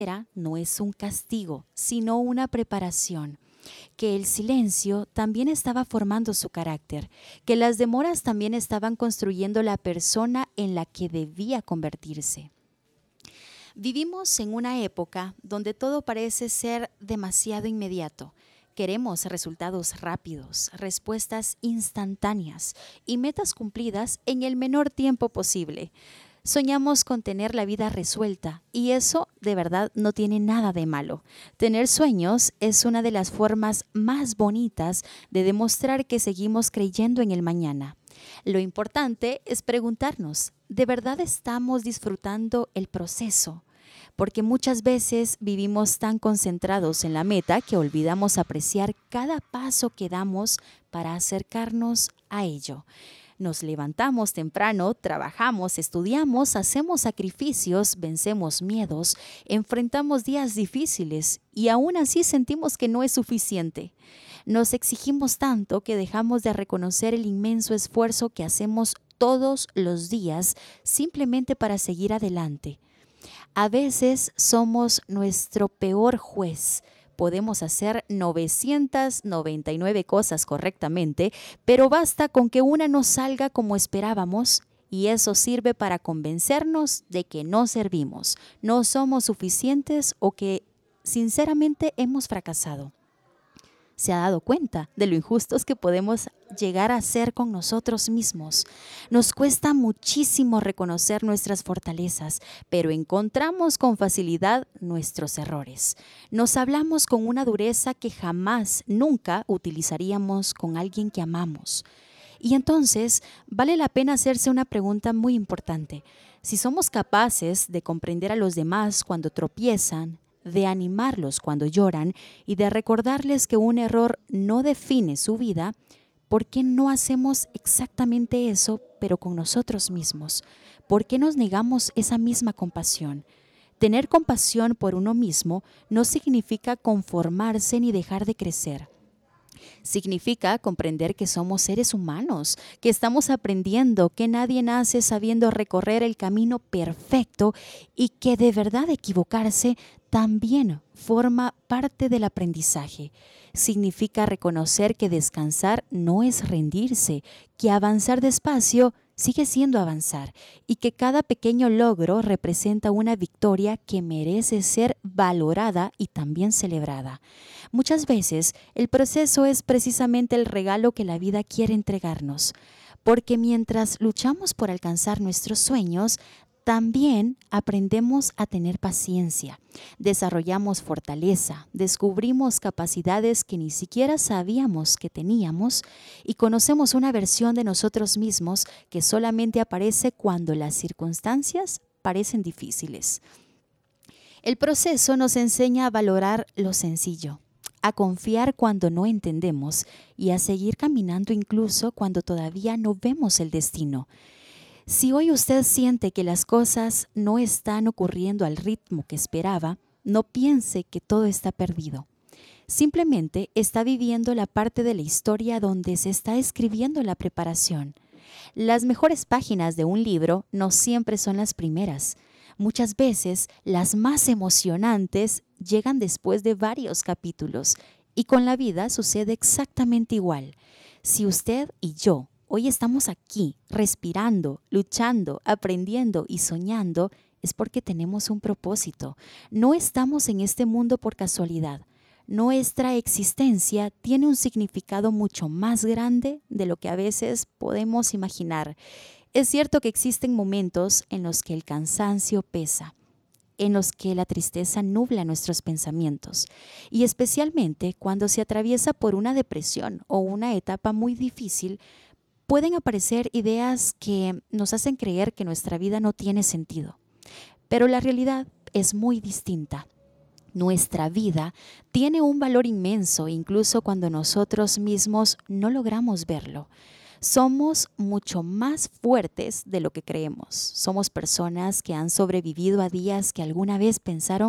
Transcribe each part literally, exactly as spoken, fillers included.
espera no es un castigo, sino una preparación, que el silencio también estaba formando su carácter, que las demoras también estaban construyendo la persona en la que debía convertirse. Vivimos en una época donde todo parece ser demasiado inmediato. Queremos resultados rápidos, respuestas instantáneas y metas cumplidas en el menor tiempo posible. Soñamos con tener la vida resuelta y eso de verdad no tiene nada de malo. Tener sueños es una de las formas más bonitas de demostrar que seguimos creyendo en el mañana. Lo importante es preguntarnos, ¿de verdad estamos disfrutando el proceso? Porque muchas veces vivimos tan concentrados en la meta que olvidamos apreciar cada paso que damos para acercarnos a ello. Nos levantamos temprano, trabajamos, estudiamos, hacemos sacrificios, vencemos miedos, enfrentamos días difíciles y aún así sentimos que no es suficiente. Nos exigimos tanto que dejamos de reconocer el inmenso esfuerzo que hacemos todos los días simplemente para seguir adelante. A veces somos nuestro peor juez. Podemos hacer novecientas noventa y nueve cosas correctamente, pero basta con que una no salga como esperábamos y eso sirve para convencernos de que no servimos, no somos suficientes o que sinceramente hemos fracasado. ¿Se ha dado cuenta de lo injustos que podemos llegar a ser con nosotros mismos? Nos cuesta muchísimo reconocer nuestras fortalezas, pero encontramos con facilidad nuestros errores. Nos hablamos con una dureza que jamás, nunca utilizaríamos con alguien que amamos. Y entonces vale la pena hacerse una pregunta muy importante. Si somos capaces de comprender a los demás cuando tropiezan, de animarlos cuando lloran y de recordarles que un error no define su vida, ¿por qué no hacemos exactamente eso, pero con nosotros mismos? ¿Por qué nos negamos esa misma compasión? Tener compasión por uno mismo no significa conformarse ni dejar de crecer. Significa comprender que somos seres humanos, que estamos aprendiendo, que nadie nace sabiendo recorrer el camino perfecto y que de verdad equivocarse también forma parte del aprendizaje. Significa reconocer que descansar no es rendirse, que avanzar despacio sigue siendo avanzar y que cada pequeño logro representa una victoria que merece ser valorada y también celebrada. Muchas veces el proceso es precisamente el regalo que la vida quiere entregarnos, porque mientras luchamos por alcanzar nuestros sueños, también aprendemos a tener paciencia, desarrollamos fortaleza, descubrimos capacidades que ni siquiera sabíamos que teníamos y conocemos una versión de nosotros mismos que solamente aparece cuando las circunstancias parecen difíciles. El proceso nos enseña a valorar lo sencillo, a confiar cuando no entendemos y a seguir caminando incluso cuando todavía no vemos el destino. Si hoy usted siente que las cosas no están ocurriendo al ritmo que esperaba, no piense que todo está perdido. Simplemente está viviendo la parte de la historia donde se está escribiendo la preparación. Las mejores páginas de un libro no siempre son las primeras. Muchas veces las más emocionantes llegan después de varios capítulos y con la vida sucede exactamente igual. Si usted y yo hoy estamos aquí, respirando, luchando, aprendiendo y soñando, es porque tenemos un propósito. No estamos en este mundo por casualidad. Nuestra existencia tiene un significado mucho más grande de lo que a veces podemos imaginar. Es cierto que existen momentos en los que el cansancio pesa, en los que la tristeza nubla nuestros pensamientos, y especialmente cuando se atraviesa por una depresión o una etapa muy difícil, pueden aparecer ideas que nos hacen creer que nuestra vida no tiene sentido. Pero la realidad es muy distinta. Nuestra vida tiene un valor inmenso incluso cuando nosotros mismos no logramos verlo. Somos mucho más fuertes de lo que creemos. Somos personas que han sobrevivido a días que alguna vez pensaron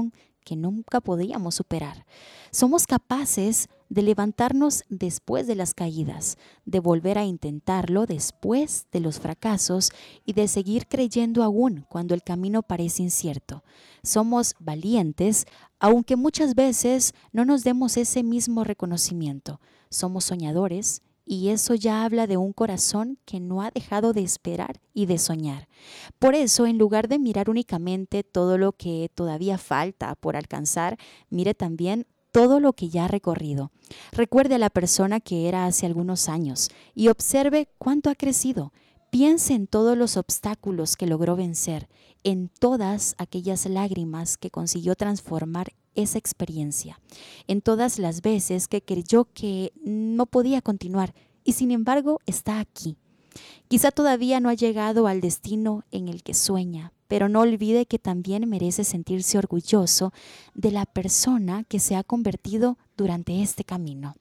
que nunca podíamos superar. Somos capaces de levantarnos después de las caídas, de volver a intentarlo después de los fracasos y de seguir creyendo aún cuando el camino parece incierto. Somos valientes, aunque muchas veces no nos demos ese mismo reconocimiento. Somos soñadores y eso ya habla de un corazón que no ha dejado de esperar y de soñar. Por eso, en lugar de mirar únicamente todo lo que todavía falta por alcanzar, mire también todo lo que ya ha recorrido. Recuerde a la persona que era hace algunos años y observe cuánto ha crecido. Piense en todos los obstáculos que logró vencer, en todas aquellas lágrimas que consiguió transformar esa experiencia, en todas las veces que creyó que no podía continuar y sin embargo está aquí. Quizá todavía no ha llegado al destino en el que sueña, pero no olvide que también merece sentirse orgulloso de la persona que se ha convertido durante este camino.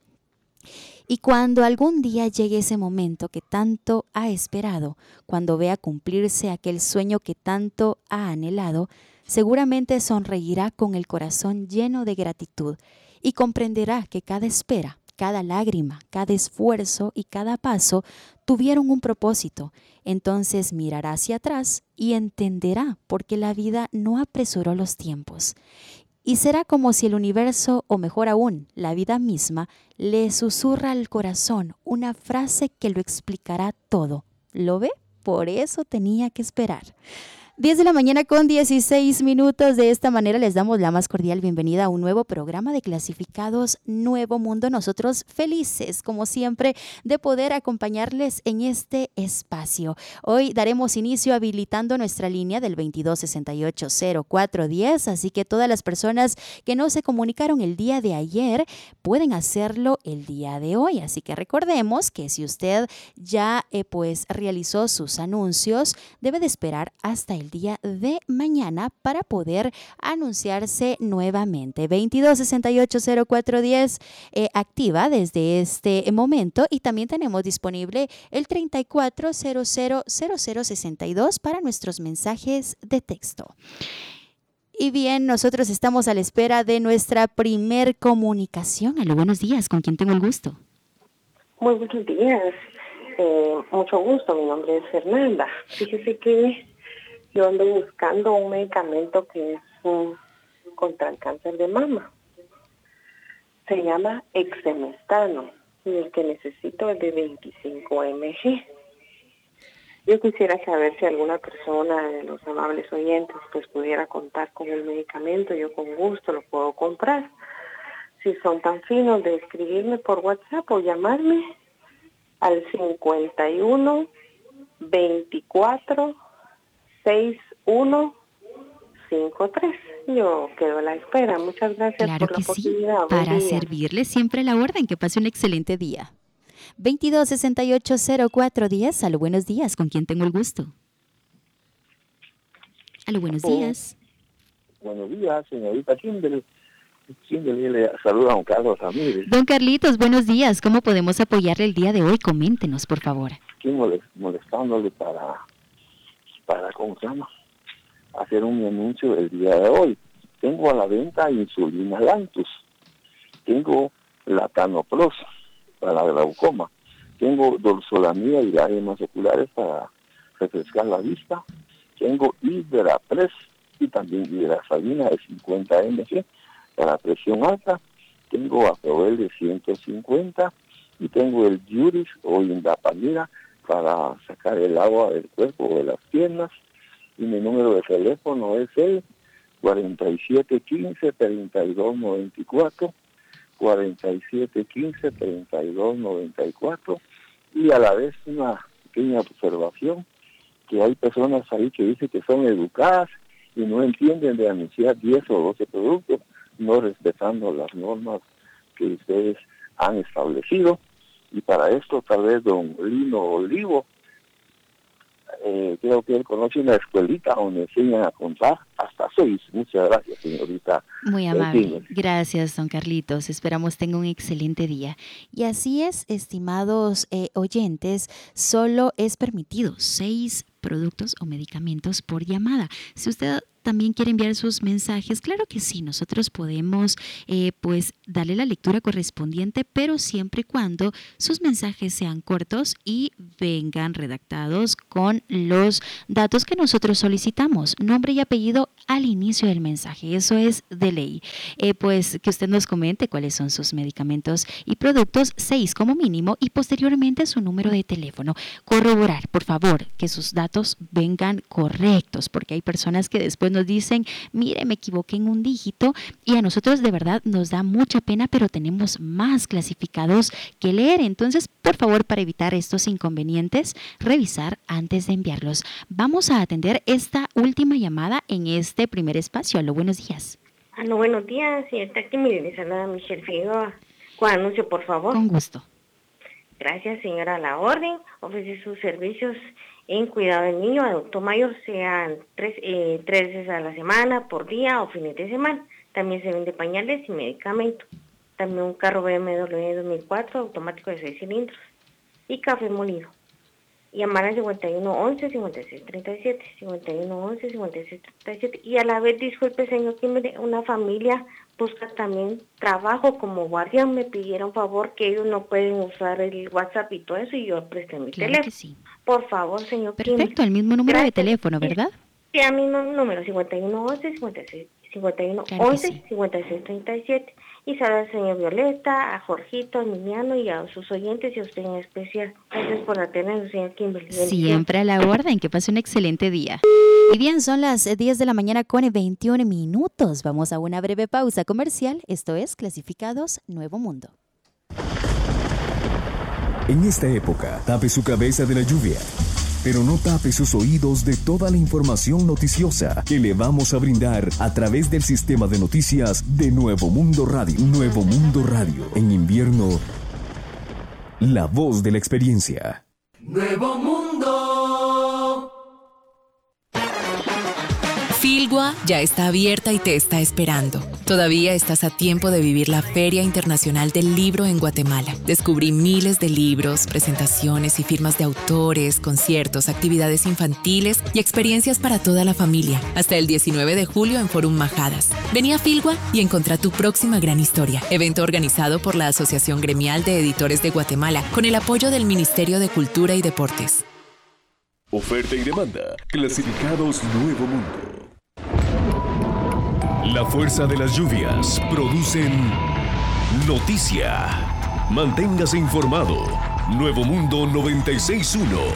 Y cuando algún día llegue ese momento que tanto ha esperado, cuando vea cumplirse aquel sueño que tanto ha anhelado, seguramente sonreirá con el corazón lleno de gratitud y comprenderá que cada espera, cada lágrima, cada esfuerzo y cada paso tuvieron un propósito. Entonces mirará hacia atrás y entenderá por qué la vida no apresuró los tiempos. Y será como si el universo, o mejor aún, la vida misma, le susurra al corazón una frase que lo explicará todo. ¿Lo ve? Por eso tenía que esperar. diez de la mañana con dieciséis minutos. De esta manera les damos la más cordial bienvenida a un nuevo programa de Clasificados Nuevo Mundo. Nosotros felices, como siempre, de poder acompañarles en este espacio. Hoy daremos inicio habilitando nuestra línea del veintidós sesenta y ocho cero cuatro diez, así que todas las personas que no se comunicaron el día de ayer pueden hacerlo el día de hoy. Así que recordemos que si usted ya eh, pues realizó sus anuncios, debe de esperar hasta el día de mañana para poder anunciarse nuevamente. veintidós sesenta y ocho cero cuatro diez eh, activa desde este momento y también tenemos disponible el treinta y cuatro cero cero cero cero sesenta y dos para nuestros mensajes de texto. Y bien, nosotros estamos a la espera de nuestra primer comunicación. Aló, buenos días, ¿con quién tengo el gusto? Muy buenos días, eh, mucho gusto, mi nombre es Fernanda. Fíjese que yo ando buscando un medicamento que es um, contra el cáncer de mama. Se llama Exemestano y el que necesito es de veinticinco miligramos. Yo quisiera saber si alguna persona de los amables oyentes pues pudiera contar con el medicamento. Yo con gusto lo puedo comprar. Si son tan finos de escribirme por WhatsApp o llamarme al cincuenta y uno veinticuatro sesenta y uno cincuenta y tres. Yo quedo a la espera. Muchas gracias Claro por la que oportunidad. sí, para servirle siempre la orden. Que pase un excelente día. veintidós sesenta y ocho cero cuatro diez. Aló, buenos días, ¿con quién tengo el gusto? Aló, buenos días. Buenos días, señorita Kimberly. Kimberly le saluda a don Carlos Ramírez. Don Carlitos, buenos días. ¿Cómo podemos apoyarle el día de hoy? Coméntenos, por favor. Estoy molestándole para, para, ¿cómo se llama? Hacer un anuncio el día de hoy. Tengo a la venta insulina Lantus. Tengo Latanopros para la glaucoma. Tengo dorsolamida y lágrimas oculares para refrescar la vista. Tengo Hidrapres y también hidrasalina de cincuenta miligramos para presión alta. Tengo Aprovel de ciento cincuenta y tengo el Yuris o Indapamida para sacar el agua del cuerpo o de las piernas. Y mi número de teléfono es el cuarenta y siete quince treinta y dos noventa y cuatro, cuarenta y siete quince treinta y dos noventa y cuatro. Y a la vez una pequeña observación, que hay personas ahí que dicen que son educadas y no entienden de anunciar diez o doce productos, no respetando las normas que ustedes han establecido. Y para esto tal vez don Lino Olivo, eh, creo que él conoce una escuelita donde enseñan a contar hasta seis. Muchas gracias, señorita. Muy amable. Gracias, don Carlitos. Esperamos tenga un excelente día. Y así es, estimados eh, oyentes, solo es permitido seis productos o medicamentos por llamada. Si usted también quiere enviar sus mensajes, claro que sí, nosotros podemos eh, pues darle la lectura correspondiente, pero siempre y cuando sus mensajes sean cortos y vengan redactados con los datos que nosotros solicitamos, nombre y apellido al inicio del mensaje, eso es de ley. Eh, pues que usted nos comente cuáles son sus medicamentos y productos, seis como mínimo, y posteriormente su número de teléfono. Corroborar, por favor, que sus datos vengan correctos, porque hay personas que después nos dicen, mire, me equivoqué en un dígito, y a nosotros de verdad nos da mucha pena, pero tenemos más clasificados que leer. Entonces, por favor, para evitar estos inconvenientes, revisar antes de enviarlos. Vamos a atender esta última llamada en este primer espacio. Aló, buenos días. Aló, buenos días, señorita Kimberly, le saluda Michelle Figueroa. Con anuncio, por favor. Con gusto. Gracias, señora, a la orden. Ofrece sus servicios en cuidado del niño, adulto mayor, sean tres, eh, tres veces a la semana, por día o fines de semana. También se vende pañales y medicamentos. También un carro B M W dos mil cuatro, automático de seis cilindros. Y café molido. Llamar al cincuenta y uno once, cincuenta y seis treinta y siete, cincuenta y uno once, cincuenta y seis treinta y siete. Y a la vez, disculpe, señor Kimberly, una familia busca también trabajo como guardián. Me pidieron favor que ellos no pueden usar el WhatsApp y todo eso, y yo presté mi Claro teléfono. que sí. Por favor, señor Perfecto, Kimberly. el mismo número Gracias. de teléfono, ¿verdad? Sí, al mismo número, cincuenta y uno once, cincuenta y seis, cincuenta y uno Claro que once, sí. cincuenta y seis treinta y siete. Y saluda al señor Violeta, a Jorgito, a Miniano y a sus oyentes y a usted en especial. Gracias por atendernos, señor Kimberly. Bendiciones. Siempre a la orden, que pase un excelente día. Y bien, son las diez de la mañana con veintiún minutos. Vamos a una breve pausa comercial. Esto es Clasificados Nuevo Mundo. En esta época, tape su cabeza de la lluvia, pero no tape sus oídos de toda la información noticiosa que le vamos a brindar a través del sistema de noticias de Nuevo Mundo Radio. Nuevo Mundo Radio. En invierno, la voz de la experiencia. Nuevo Mundo. Filgua ya está abierta y te está esperando. Todavía estás a tiempo de vivir la Feria Internacional del Libro en Guatemala. Descubrí miles de libros, presentaciones y firmas de autores, conciertos, actividades infantiles y experiencias para toda la familia. Hasta el diecinueve de julio en Forum Majadas. Vení a Filgua y encontrá tu próxima gran historia. Evento organizado por la Asociación Gremial de Editores de Guatemala con el apoyo del Ministerio de Cultura y Deportes. Oferta y demanda. Clasificados Nuevo Mundo. La fuerza de las lluvias producen noticia. Manténgase informado. Nuevo Mundo noventa y seis punto uno.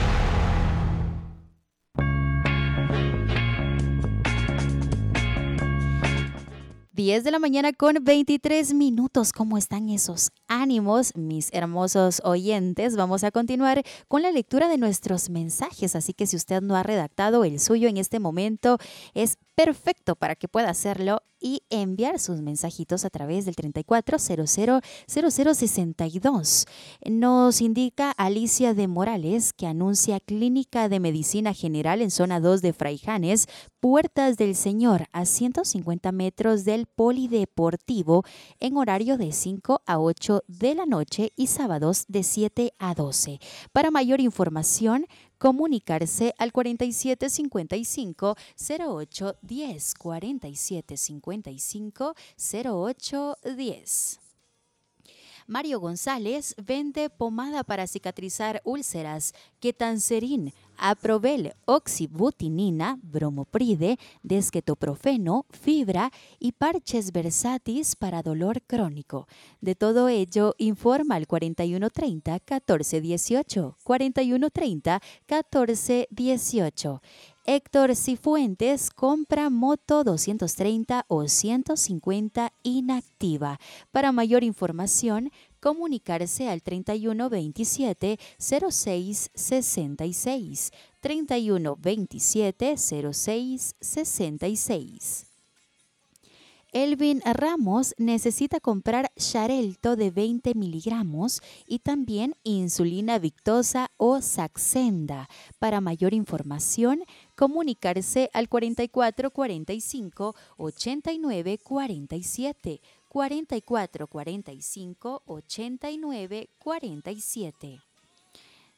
diez de la mañana con veintitrés minutos. ¿Cómo están esos ánimos, mis hermosos oyentes? Vamos a continuar con la lectura de nuestros mensajes, así que si usted no ha redactado el suyo en este momento, es perfecto para que pueda hacerlo y enviar sus mensajitos a través del treinta y cuatro cero cero cero cero sesenta y dos. Nos indica Alicia de Morales que anuncia Clínica de Medicina General en zona dos de Fraijanes, Puertas del Señor, a ciento cincuenta metros del Polideportivo, en horario de cinco a ocho de la noche y sábados de siete a doce. Para mayor información, comunicarse al cuarenta y siete cincuenta y cinco cero ocho diez, cuarenta y siete cincuenta y cinco cero ocho diez. Mario González vende pomada para cicatrizar úlceras, ketanserin, Aprovel, oxibutinina, bromopride, desquetoprofeno, fibra y parches versatis para dolor crónico. De todo ello, informa al cuarenta y uno treinta catorce dieciocho, cuarenta y uno treinta catorce dieciocho. Héctor Cifuentes compra moto doscientos treinta o ciento cincuenta inactiva. Para mayor información, comunicarse al treinta y uno veintisiete cero seis sesenta y seis, treinta y uno veintisiete cero seis sesenta y seis. Elvin Ramos necesita comprar Xarelto de veinte miligramos y también insulina Victoza o Saxenda. Para mayor información, comunicarse al cuarenta y cuatro cuarenta y cinco ochenta y nueve cuarenta y siete, cuarenta y cuatro cuarenta y cinco ochenta y nueve cuarenta y siete.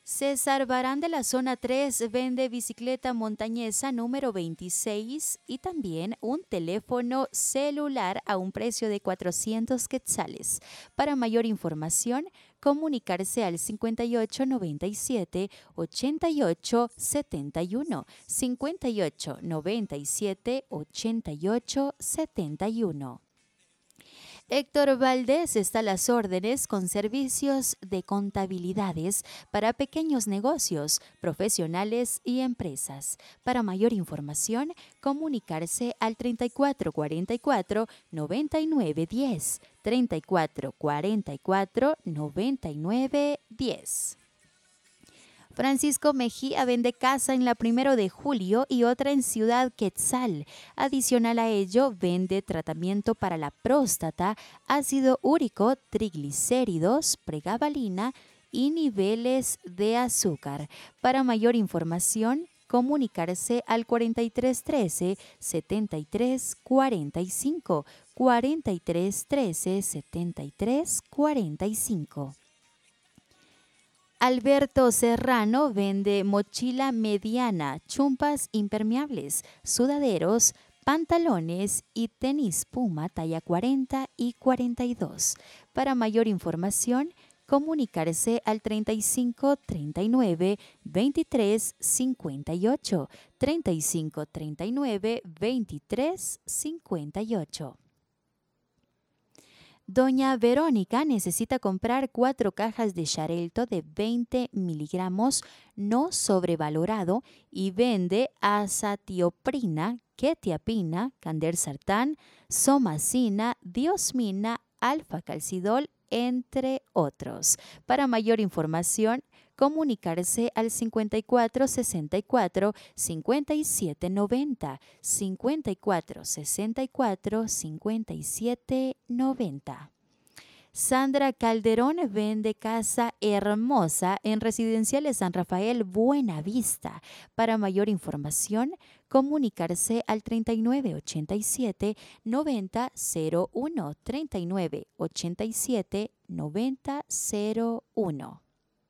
César Barán de la zona tres vende bicicleta montañesa número veintiséis y también un teléfono celular a un precio de cuatrocientos quetzales. Para mayor información, comunicarse al cincuenta y ocho noventa y siete ochenta y ocho setenta y uno, cincuenta y ocho noventa y siete ochenta y ocho setenta y uno. Héctor Valdés está a las órdenes con servicios de contabilidades para pequeños negocios, profesionales y empresas. Para mayor información, comunicarse al treinta y cuatro cuarenta y cuatro noventa y nueve diez, treinta y cuatro cuarenta y cuatro noventa y nueve diez. Francisco Mejía vende casa en la primero de julio y otra en Ciudad Quetzal. Adicional a ello, vende tratamiento para la próstata, ácido úrico, triglicéridos, pregabalina y niveles de azúcar. Para mayor información, comunicarse al cuarenta y tres trece setenta y tres cuarenta y cinco, cuarenta y tres trece setenta y tres cuarenta y cinco. Alberto Serrano vende mochila mediana, chumpas impermeables, sudaderos, pantalones y tenis Puma talla cuarenta y cuarenta y dos. Para mayor información, comunicarse al treinta y cinco treinta y nueve veintitrés cincuenta y ocho, treinta y cinco treinta y nueve veintitrés cincuenta y ocho. Doña Verónica necesita comprar cuatro cajas de Xarelto de veinte miligramos no sobrevalorado y vende azatioprina, quetiapina, candersartán, somacina, diosmina, alfa-calcidol, entre otros. Para mayor información, comunicarse al cincuenta y cuatro sesenta y cuatro cincuenta y siete noventa, cincuenta y cuatro sesenta y cuatro cincuenta y siete noventa. Sandra Calderón vende casa hermosa en Residenciales San Rafael Buenavista. Para mayor información, comunicarse al treinta y nueve ochenta y siete noventa cero uno, treinta y nueve ochenta y siete noventa cero uno.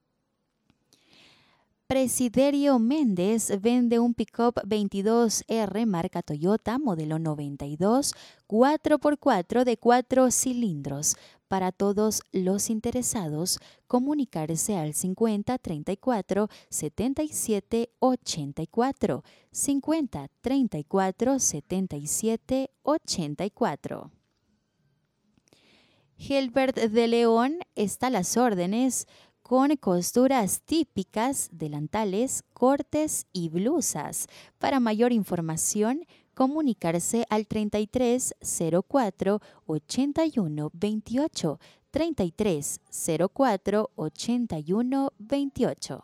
Presiderio Méndez vende un pick-up veintidós R marca Toyota, modelo noventa y dos, cuatro por cuatro de cuatro cilindros. Para todos los interesados, comunicarse al cincuenta treinta y cuatro setenta y siete ochenta y cuatro, cincuenta treinta y cuatro setenta y siete ochenta y cuatro. Gilbert de León está a las órdenes con costuras típicas, delantales, cortes y blusas. Para mayor información, comunicarse al treinta y tres cero cuatro ochenta y uno veintiocho, treinta y tres cero cuatro ochenta y uno veintiocho.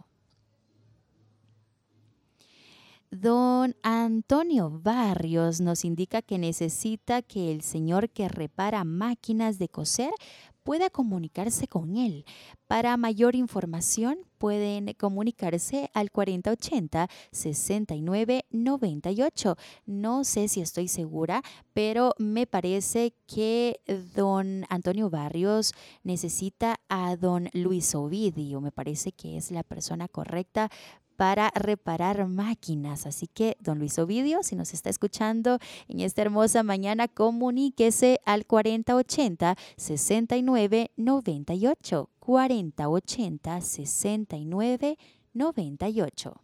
Don Antonio Barrios nos indica que necesita que el señor que repara máquinas de coser pueda comunicarse con él. Para mayor información pueden comunicarse al cuarenta ochenta sesenta y nueve noventa y ocho. No sé si estoy segura, pero me parece que don Antonio Barrios necesita a don Luis Ovidio. Me parece que es la persona correcta para reparar máquinas. Así que, don Luis Ovidio, si nos está escuchando en esta hermosa mañana, comuníquese al cuarenta ochenta sesenta y nueve noventa y ocho, cuarenta ochenta sesenta y nueve noventa y ocho.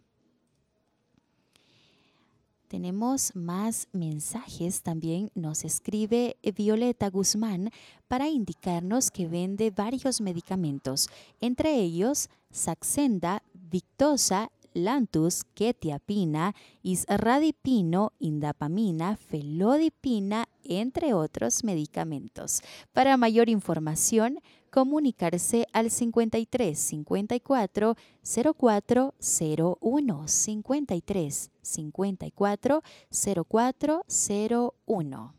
Tenemos más mensajes. También nos escribe Violeta Guzmán para indicarnos que vende varios medicamentos, entre ellos Saxenda, Victosa, Lantus, quetiapina, isradipino, indapamina, felodipina, entre otros medicamentos. Para mayor información, comunicarse al cincuenta y tres cincuenta y cuatro cero cuatro cero uno, cincuenta y tres cincuenta y cuatro cero cuatro cero uno.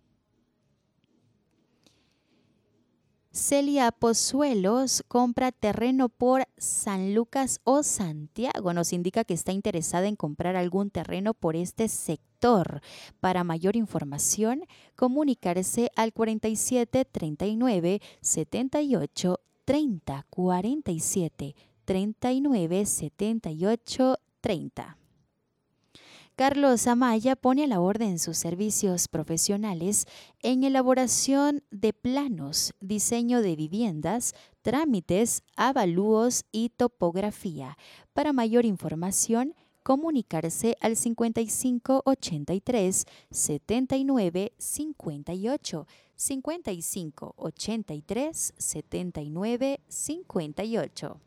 Celia Pozuelos compra terreno por San Lucas o Santiago. Nos indica que está interesada en comprar algún terreno por este sector. Para mayor información, comunicarse al cuarenta y siete treinta y nueve setenta y ocho treinta, cuarenta y siete treinta y nueve, setenta y ocho, treinta. Carlos Amaya pone a la orden sus servicios profesionales en elaboración de planos, diseño de viviendas, trámites, avalúos y topografía. Para mayor información, comunicarse al cincuenta y cinco, ochenta y tres, setenta y nueve, cincuenta y ocho, cincuenta y cinco, ochenta y tres, setenta y nueve, cincuenta y ocho.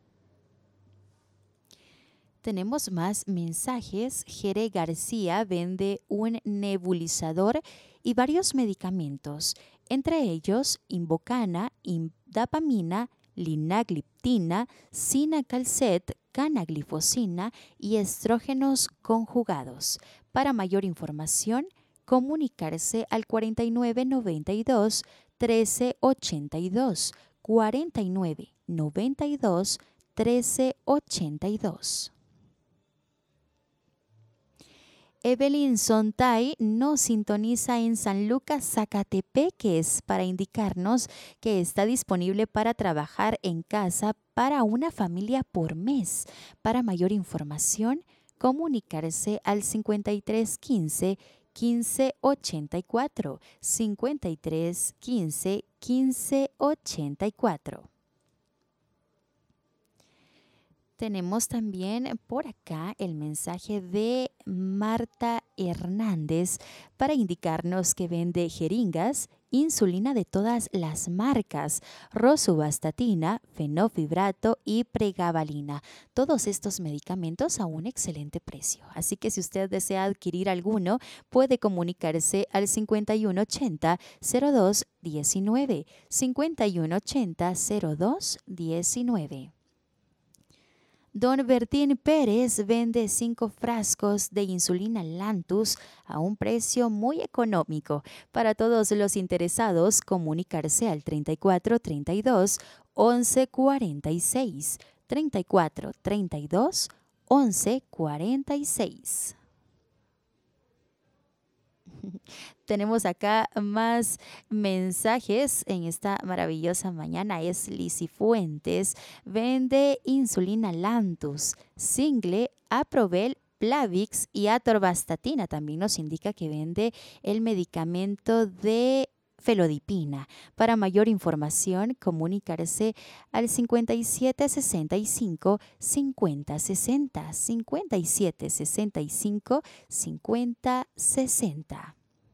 Tenemos más mensajes. Jere García vende un nebulizador y varios medicamentos, entre ellos Invocana, Indapamina, Linagliptina, Sinacalcet, Canaglifosina y estrógenos conjugados. Para mayor información, comunicarse al cuarenta y nueve, noventa y dos, trece, ochenta y dos, cuarenta y nueve, noventa y dos, trece, ochenta y dos. Evelyn Sontay nos sintoniza en San Lucas, Zacatepeques, para indicarnos que está disponible para trabajar en casa para una familia por mes. Para mayor información, comunicarse al cincuenta y tres, quince, quince, ochenta y cuatro, cincuenta y tres, quince, quince, ochenta y cuatro. Tenemos también por acá el mensaje de Marta Hernández para indicarnos que vende jeringas, insulina de todas las marcas, rosuvastatina, fenofibrato y pregabalina. Todos estos medicamentos a un excelente precio. Así que si usted desea adquirir alguno, puede comunicarse al cincuenta y uno, ochenta, cero dos, diecinueve, cincuenta y uno, ochenta, cero dos, diecinueve. Don Bertín Pérez vende cinco frascos de insulina Lantus a un precio muy económico. Para todos los interesados, comunicarse al treinta y cuatro, treinta y dos, once, cuarenta y seis. treinta y cuatro, treinta y dos, once, cuarenta y seis. Tenemos acá más mensajes en esta maravillosa mañana. Es Lizzy Fuentes, vende insulina Lantus, Single, Aprovel, Plavix y atorvastatina. También nos indica que vende el medicamento de felodipina. Para mayor información, comunicarse al cincuenta y siete, sesenta y cinco, cincuenta, sesenta, cincuenta y siete, sesenta y cinco, cincuenta, sesenta.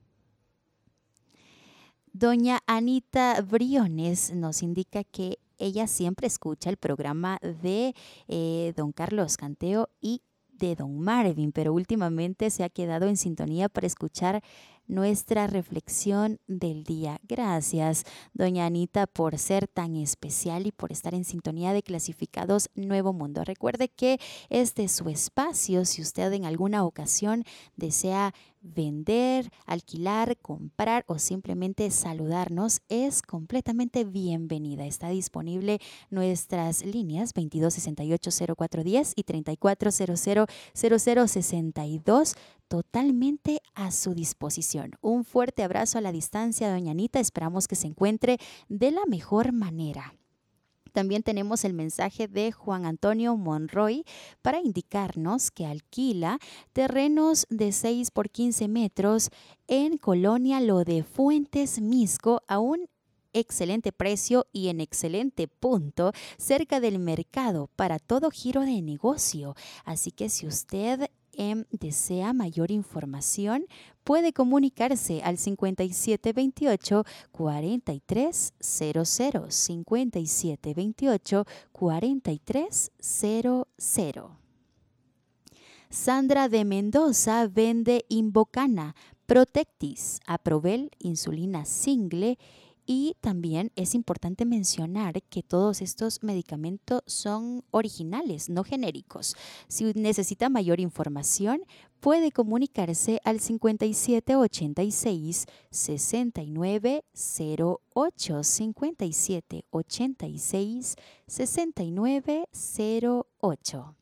Doña Anita Briones nos indica que ella siempre escucha el programa de eh, don Carlos Canteo y de don Marvin, pero últimamente se ha quedado en sintonía para escuchar nuestra reflexión del día. Gracias, doña Anita, por ser tan especial y por estar en sintonía de Clasificados Nuevo Mundo. Recuerde que este es su espacio. Si usted en alguna ocasión desea vender, alquilar, comprar o simplemente saludarnos, es completamente bienvenida. Está disponible nuestras líneas veintidós, sesenta y ocho, cero cuatro diez y treinta y cuatro, cero cero, cero cero, sesenta y dos, totalmente a su disposición. Un fuerte abrazo a la distancia, doña Anita. Esperamos que se encuentre de la mejor manera. También tenemos el mensaje de Juan Antonio Monroy para indicarnos que alquila terrenos de seis por quince metros en Colonia Lo de Fuentes, Misco, a un excelente precio y en excelente punto cerca del mercado para todo giro de negocio. Así que si usted eh, desea mayor información, puede comunicarse al cincuenta y siete, veintiocho, cuarenta y tres, cero cero, cincuenta y siete, veintiocho, cuarenta y tres, cero cero. Sandra de Mendoza vende Invocana, Protectis, Aprovel, insulina Single. Y también es importante mencionar que todos estos medicamentos son originales, no genéricos. Si necesita mayor información, puede comunicarse al cincuenta y siete, ochenta y seis, sesenta y nueve, cero ocho, cincuenta y siete, ochenta y seis, sesenta y nueve, cero ocho.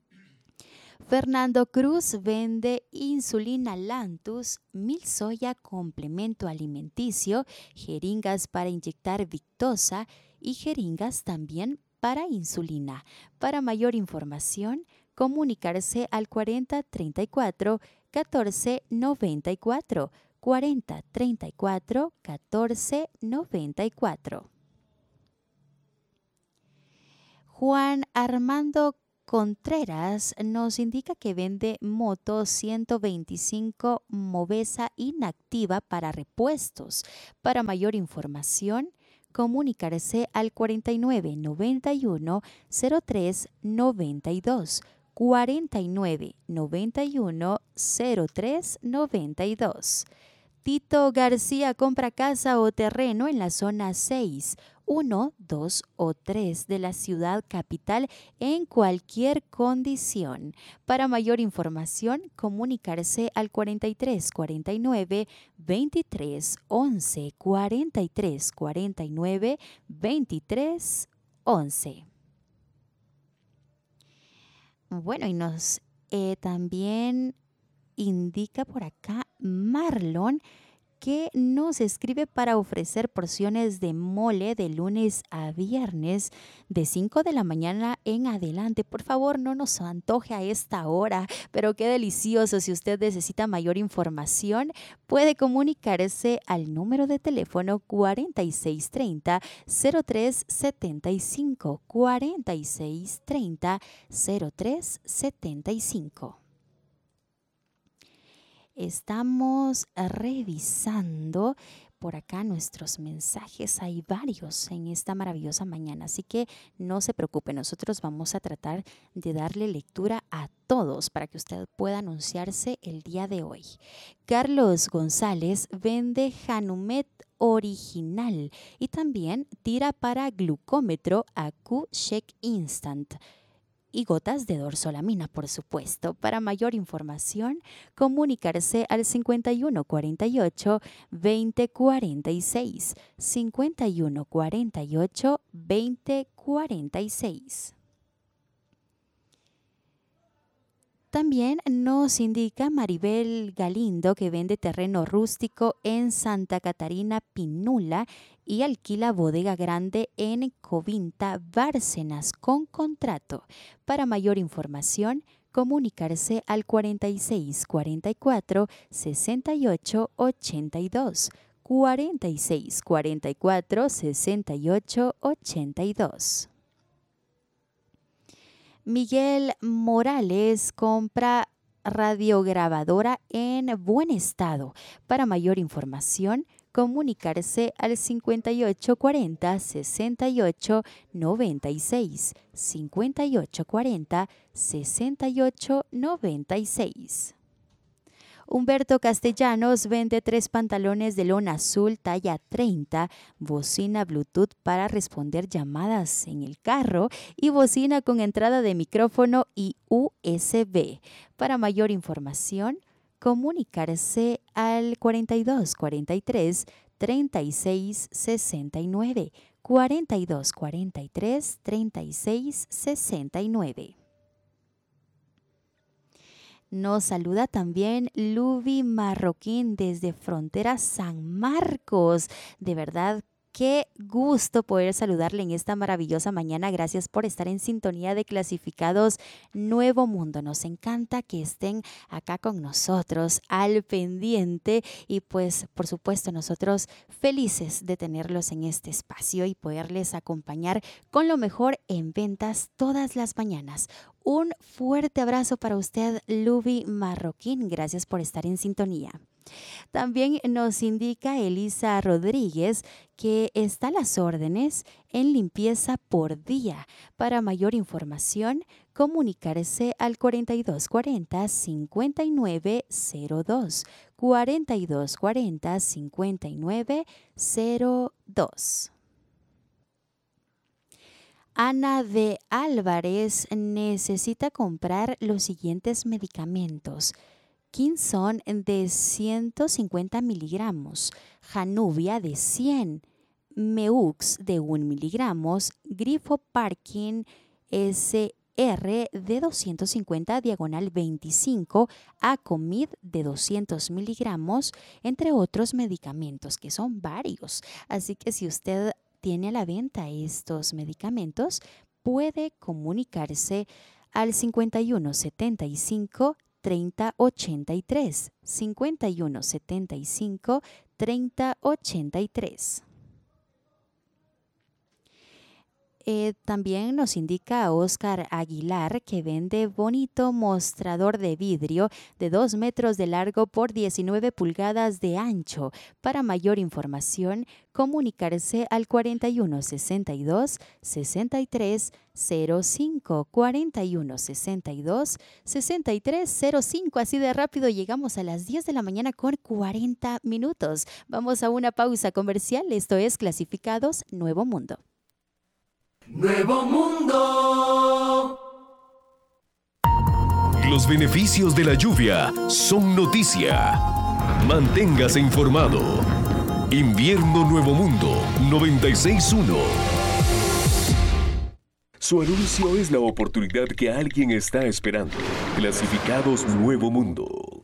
Fernando Cruz vende insulina Lantus, Milsoya complemento alimenticio, jeringas para inyectar Victosa y jeringas también para insulina. Para mayor información, comunicarse al cuarenta treinta y cuatro catorce noventa y cuatro, cuarenta treinta y cuatro catorce noventa y cuatro. Juan Armando Contreras nos indica que vende moto ciento veinticinco Movesa inactiva para repuestos. Para mayor información, comunicarse al cuarenta y nueve noventa y uno cero tres noventa y dos, cuarenta y nueve noventa y uno cero tres noventa y dos. Tito García compra casa o terreno en la zona seis, uno, dos o tres de la ciudad capital en cualquier condición. Para mayor información, comunicarse al cuarenta y tres cuarenta y nueve veintitrés once, cuarenta y tres cuarenta y nueve veintitrés once. Bueno, y nos eh, también indica por acá Marlon que nos escribe para ofrecer porciones de mole de lunes a viernes de cinco de la mañana en adelante. Por favor, no nos antoje a esta hora, pero qué delicioso. Si usted necesita mayor información, puede comunicarse al número de teléfono cuarenta y seis treinta cero tres setenta y cinco, cuarenta y seis treinta cero tres setenta y cinco. Estamos revisando por acá nuestros mensajes. Hay varios en esta maravillosa mañana, así que no se preocupe. Nosotros vamos a tratar de darle lectura a todos para que usted pueda anunciarse el día de hoy. Carlos González vende Hanumet original y también tira para glucómetro A Q Check Instant y gotas de dorsolamina, por supuesto. Para mayor información, comunicarse al cincuenta y uno cuarenta y ocho veinte cuarenta y seis, cincuenta y uno cuarenta y ocho veinte cuarenta y seis. También nos indica Maribel Galindo que vende terreno rústico en Santa Catarina Pinula y alquila bodega grande en Covinta, Bárcenas, con contrato. Para mayor información, comunicarse al cuarenta y seis cuarenta y cuatro sesenta y ocho ochenta y dos, cuarenta y seis cuarenta y cuatro sesenta y ocho ochenta y dos. Miguel Morales compra radiograbadora en buen estado. Para mayor información, comunicarse al cincuenta y ocho cuarenta sesenta y ocho noventa y seis, cincuenta y ocho cuarenta sesenta y ocho noventa y seis. Humberto Castellanos vende tres pantalones de lona azul talla treinta, bocina Bluetooth para responder llamadas en el carro y bocina con entrada de micrófono y U S B. Para mayor información, comunicarse al cuarenta y dos cuarenta y tres treinta y seis sesenta y nueve, cuarenta y dos cuarenta y tres treinta y seis sesenta y nueve. Nos saluda también Luby Marroquín desde Frontera San Marcos. De verdad, qué gusto poder saludarle en esta maravillosa mañana. Gracias por estar en sintonía de Clasificados Nuevo Mundo. Nos encanta que estén acá con nosotros al pendiente y pues por supuesto nosotros felices de tenerlos en este espacio y poderles acompañar con lo mejor en ventas todas las mañanas. Un fuerte abrazo para usted, Luby Marroquín. Gracias por estar en sintonía. También nos indica Elisa Rodríguez que está a las órdenes en limpieza por día. Para mayor información, comunicarse al cuarenta y dos cuarenta cincuenta y nueve cero dos, cuarenta y dos cuarenta cincuenta y nueve cero dos. Ana de Álvarez necesita comprar los siguientes medicamentos. Quinson de ciento cincuenta miligramos, Januvia de cien, Meux de un miligramos, Grifo Parkin S R de doscientos cincuenta diagonal veinticinco, Acomid de doscientos miligramos, entre otros medicamentos que son varios. Así que si usted tiene a la venta estos medicamentos, puede comunicarse al cincuenta y uno setenta y cinco treinta ochenta y tres. cincuenta y uno setenta y cinco treinta ochenta y tres. Eh, también nos indica Oscar Aguilar que vende bonito mostrador de vidrio de dos metros de largo por diecinueve pulgadas de ancho. Para mayor información, comunicarse al cuarenta y uno sesenta y dos sesenta y tres cero cinco. cuarenta y uno sesenta y dos sesenta y tres cero cinco. Así de rápido llegamos a las diez de la mañana con cuarenta minutos. Vamos a una pausa comercial. Esto es Clasificados Nuevo Mundo. Nuevo Mundo. Los beneficios de la lluvia son noticia. Manténgase informado. Invierno Nuevo Mundo noventa y seis punto uno. Su anuncio es la oportunidad que alguien está esperando. Clasificados Nuevo Mundo.